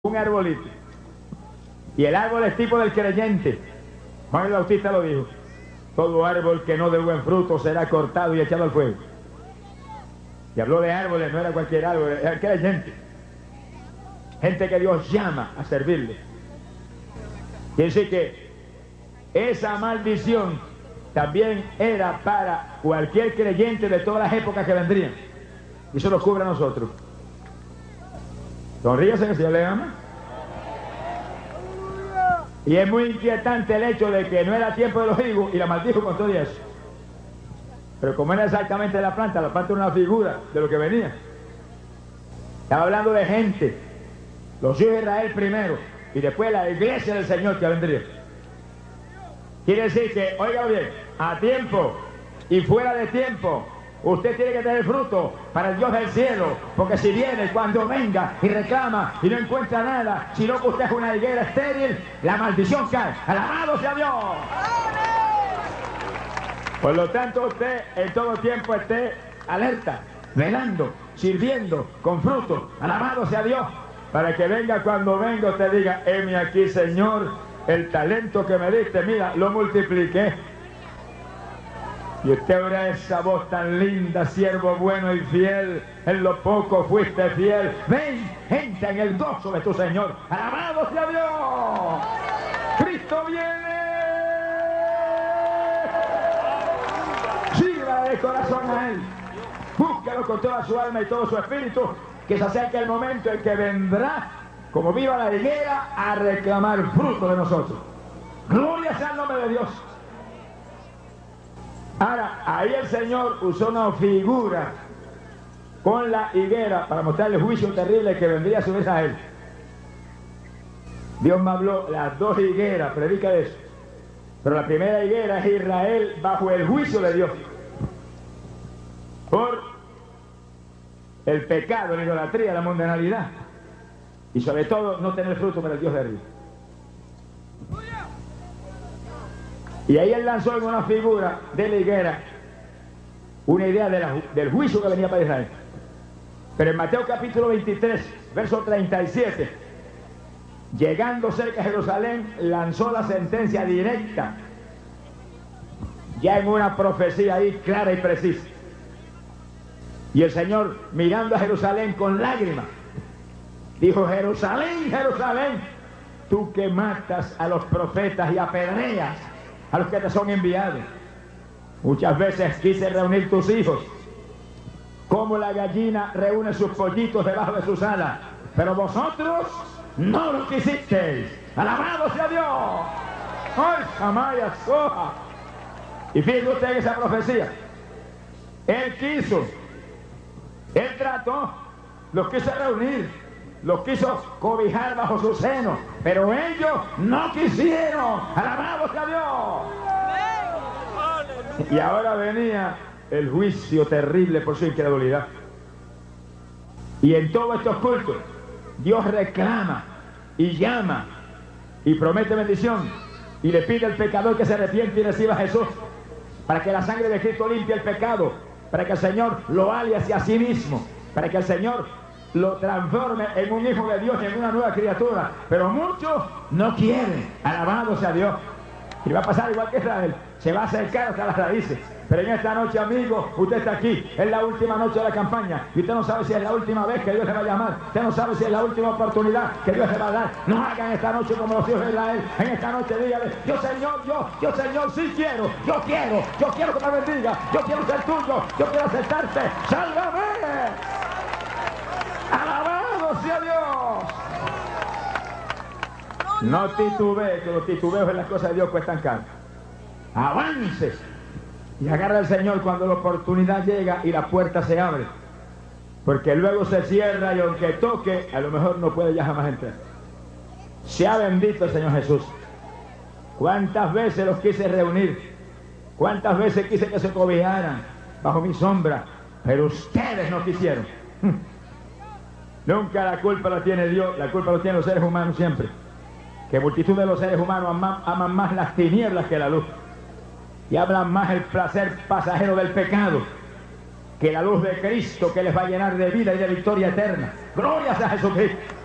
un arbolito. Y el árbol es tipo del creyente. Juan el Bautista lo dijo: todo árbol que no dé buen fruto será cortado y echado al fuego. Y habló de árboles, no era cualquier árbol, era el creyente. Gente que Dios llama a servirle. Quiere decir que esa maldición también era para cualquier creyente de todas las épocas que vendrían. Y eso nos cubre a nosotros. Sonríase, que el Señor le ama. Y es muy inquietante el hecho de que no era tiempo de los higos y la maldijo con todo eso. Pero como era exactamente la planta era una figura de lo que venía. Estaba hablando de gente, los hijos de Israel primero y después la iglesia del Señor que vendría. Quiere decir que, oiga bien, a tiempo y fuera de tiempo, usted tiene que tener fruto para el Dios del cielo, porque si viene, cuando venga y reclama y no encuentra nada, sino que usted es una higuera estéril, la maldición cae. ¡Alabado sea Dios! Por lo tanto, usted en todo tiempo esté alerta, velando, sirviendo, con fruto. ¡Alabado sea Dios! Para que venga, cuando venga, usted diga: heme aquí, Señor, el talento que me diste, mira, lo multipliqué. Y usted oirá esa voz tan linda: siervo bueno y fiel, en lo poco fuiste fiel, ven, entra en el gozo de tu Señor. ¡Alabado sea Dios! ¡Cristo viene! Sirva de corazón a Él, búscalo con toda su alma y todo su espíritu, que se acerque el momento en que vendrá, como viva la higuera, a reclamar fruto de nosotros. ¡Gloria sea el nombre de Dios! Ahora, ahí el Señor usó una figura con la higuera para mostrarle el juicio terrible que vendría sobre Israel. Dios me habló, las dos higueras, predica de eso. Pero la primera higuera es Israel bajo el juicio de Dios por el pecado, la idolatría, la mundanalidad y sobre todo no tener fruto para el Dios de arriba. Y ahí él lanzó en una figura de la higuera una idea del juicio que venía para Israel. Pero en Mateo capítulo 23, verso 37, llegando cerca de Jerusalén, lanzó la sentencia directa, ya en una profecía ahí clara y precisa. Y el Señor, mirando a Jerusalén con lágrimas, dijo: Jerusalén, Jerusalén, tú que matas a los profetas y apedreas a los que te son enviados. Muchas veces quise reunir tus hijos, como la gallina reúne sus pollitos debajo de sus alas, pero vosotros no lo quisisteis. ¡Alabado sea Dios! ¡Ay, Samaya, soja! Y fíjense usted en esa profecía. Él quiso, Él trató, los quiso reunir, los quiso cobijar bajo su seno, pero ellos no quisieron. ¡Alabado sea Dios! Y ahora venía el juicio terrible por su incredulidad. Y en todos estos cultos Dios reclama y llama y promete bendición y le pide al pecador que se arrepiente y reciba a Jesús, para que la sangre de Cristo limpie el pecado, para que el Señor lo ale hacia sí mismo, para que el Señor lo transforme en un hijo de Dios y en una nueva criatura. Pero muchos no quieren. Alabado sea Dios. Y va a pasar igual que Israel, se va a acercar hasta las raíces. Pero en esta noche, amigo, usted está aquí, es la última noche de la campaña y usted no sabe si es la última vez que Dios le va a llamar, usted no sabe si es la última oportunidad que Dios le va a dar. No hagan esta noche como los hijos de Israel. En esta noche dígale: yo Señor, yo Señor, sí quiero, yo quiero que me bendiga, yo quiero ser tuyo, yo quiero aceptarte, sálvame. ¡Alabado sea Dios! No titubees, que los titubeos en las cosas de Dios cuestan caro. Avance y agarra al Señor cuando la oportunidad llega y la puerta se abre, porque luego se cierra y aunque toque, a lo mejor no puede ya jamás entrar. Sea bendito el Señor Jesús. Cuántas veces los quise reunir, cuántas veces quise que se cobijaran bajo mi sombra, pero ustedes no quisieron. Nunca la culpa la tiene Dios, la culpa la tienen los seres humanos siempre. Que multitud de los seres humanos aman más las tinieblas que la luz, y hablan más el placer pasajero del pecado que la luz de Cristo, que les va a llenar de vida y de victoria eterna. ¡Gloria a Jesucristo!